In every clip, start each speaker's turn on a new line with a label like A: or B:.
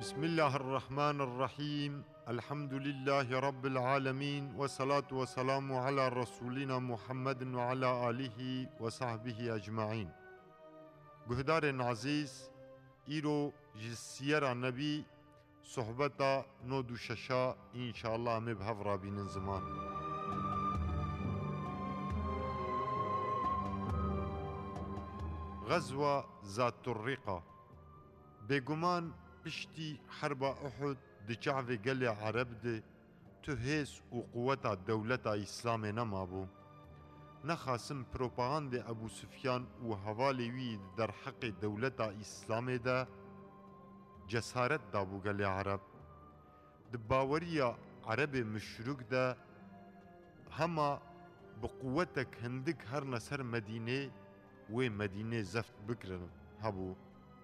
A: بسم الله الرحمن الرحيم. الحمد لله رب العالمين، والصلاة والسلام على رسولنا محمد وعلى آله وصحبه أجمعين. گهدار عزیز، ایرو جسیر نبی صحبتا نو دو ششا انشاءالله مبهف رابین زمان. غزوة ذات الرقة. بگمان پشتی حرب احد دچعو گل عرب ده تهیس و قوتا دولتا اسلام نمابو. نخاسم پروپاگاند ابو سفیان و حوالی وی در حق دولتا اسلام ده جسارت دابو گل عرب. دباوریا عرب مشروق ده هما بقوتك هندك هر نسر مدینه و مدینه زفت بکرن هبو.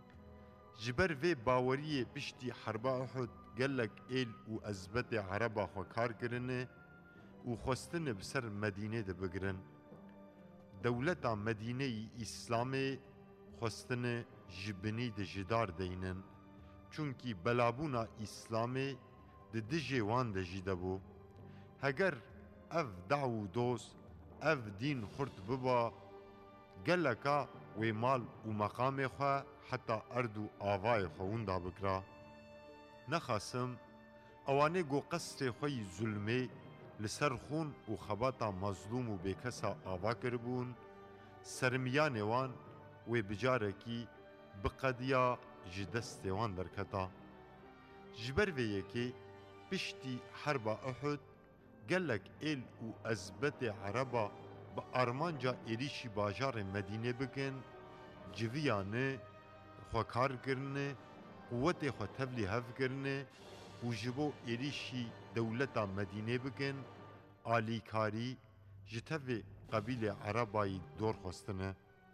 A: جبر في باورية بشتي حربا أحد قالك إل و أزبط عربا خو كار كرنه و خوستن بسر مدينة ده بگرن. دولتا مدينة إسلامي خوستن جبني ده جدار دينن چونكي بلابونا إسلامي ده دجي وان ده جدبو. هگر اف دعو دوس اف دين خرط ببا قالكا ومال و مقام خوا حتى أردو آوای خوون دا بکرا. نخاسم اوانه گو قصر خوی ظلمه لسر خون و خباتا مظلوم و بیکسا آوا کربون سرمیان وان و بجارکی بقدیا جدست وان درکتا. جبر ویه که پشتی حرب احد گلک ایل و ازبت عربا با ارمانجا ایریشی باجار مدینه بکن جویانه خو کار کرنه قوت خو تبلی هف کرنه و جبو ایریشی دولتا مدینه بکن آلی کاری جتو قبیل عربایی دور خستنه.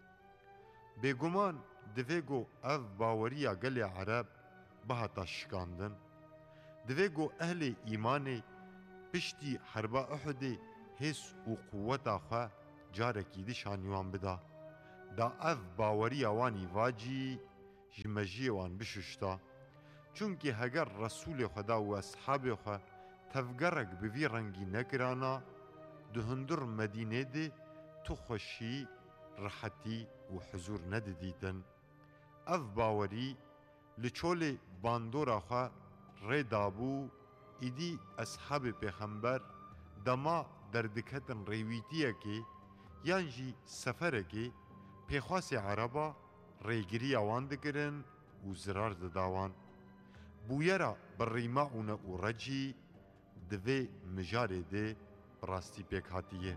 A: بگمان دویگو اف باوریا گل عرب بهتا شکاندن. دویگو اهل ایمان پشتی حربا احده حس و قوتا خو جارکی دشانیوان بدا. دا اف باوری وانی واجی جمجی وان بششتا چونکه هگر رسول خدا و اصحاب خدا تفگرک بوی رنگی نکرانا دهندر مدینه ده تو خوشی راحتی و حضور ندیدن. اف باوری لچول باندورا خدا ردابو ایدی اصحاب پیغمبر دما دردکتن ریویتیه که یانجی سفره که پیخواس عربا ریگری آوان دکرن و زرار داوان. بویرا بریماؤن و رجی دوی مجاره ده براستی پیک هاتیه.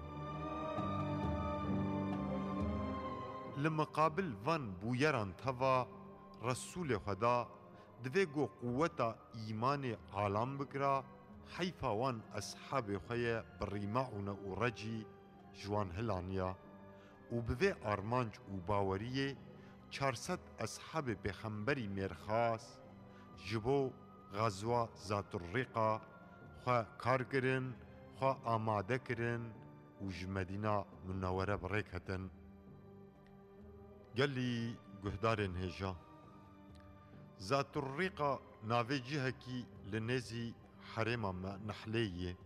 A: لمقابل وان بویران توا رسول خدا دوی گو قوتا ایمان عالم بکرا حیفا وان اصحاب خوی بریماؤن و رجی جوان هلانیا و به آرمانج و باوریه 400 اصحاب پیغمبری مرخاص جبو غزوه ذات الرقه خو کار کرن خو آماده کرن و جمدینا منوره بریکتن. گلی گهدارن هجا ذات الرقه ناوی جهکی لنزی حرم نحلیه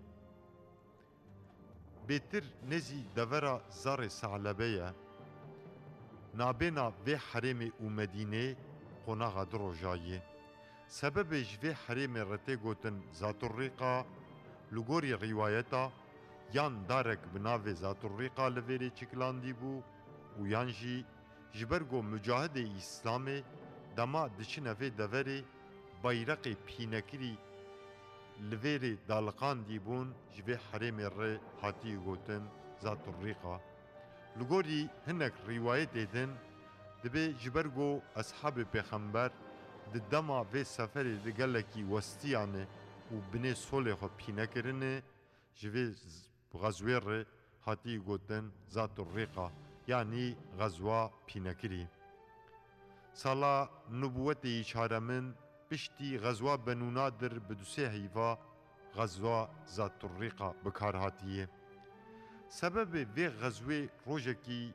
A: بيتر نزي دورا زار ثعلبية نابنا في حرم ومدينة قناغ دروجاية. سبب في حرم رتي قوتن ذات الرقة لغوري روايتا يان دارك بناوي ذات الرقة لفيري چكلان ديبو ويانجي جبرگو مجاهد اسلامي دما دچنا في دوري بايرق پينكري لویری دالقان دیبون جوی حرم ره حاتی گوتن ذات الرقه. لگوری هنک روایت دیدن دبی جبرگو اصحاب پیغمبر دما و سفر دگلکی وستیانه و بنی سول خو پینه کرنه جوی غزوه ره حاتی گوتن ذات الرقه یعنی غزوه پینه کری. سالا نبوت چهارمن پشتی غزوه بنو نادر بدوسه هیوا غزوه ذات الرقه بکار هاتیه. سبب وی غزوه روژکی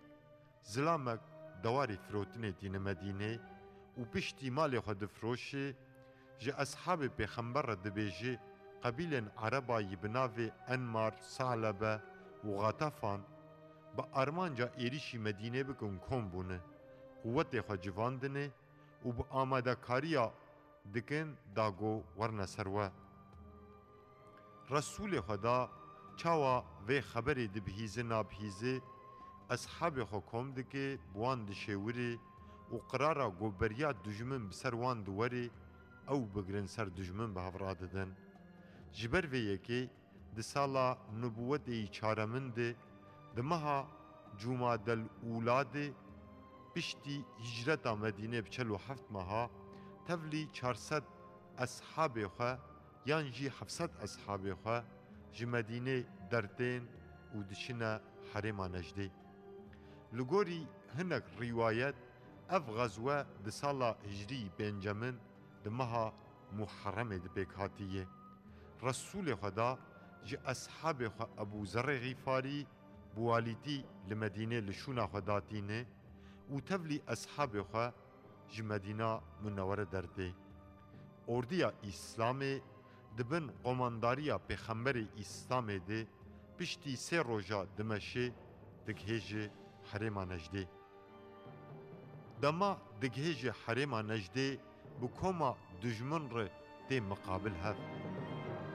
A: زلامک دواری فروتنه دین مدینه و پشتی مال خود فروشه جي أصحاب پیغمبر دبیجی قبیل عربای بناوی انمار، ثعلبه و غطفان با ارمانجا ایریشی مدینه بکن کن بونه قوت خو جواندنه و با آماده کاریا دکن داگو ورن سروه رسول خدا چاوا و خبر دبهیزه نابهیزه اصحاب خو کم دکه بوان دشوری و قرارا گوبریا دجمن بسر وان دوری او بگرن سر دجمن به هفراددن جبر و یکی ده سالا نبوت ای چارمن ده دمها جماد الاولاد پشتی هجرت مدینه بچلو هفت ماها تفلی 400 اصحاب خواه یان جی 700 اصحاب خواه جی مدینه درتین و دشنا حرم نجده لگوری هنک روایت اف غزوه ده سالا هجری بنجامن دمها محرم ده بکاتیه رسول خدا جی اصحاب خو ابو ذر غفاری بوالیتی لمدینه لشونا خداتینه و تفلی اصحاب خو جی مدینه منوره درده اردیا اسلام دبن قمانداریا پیغمبر اسلام ده پشتی 3 روزا دمشه دگهج حرم نجده دما دگهج حرم نجده بکوما دجمن ر تی مقابل هف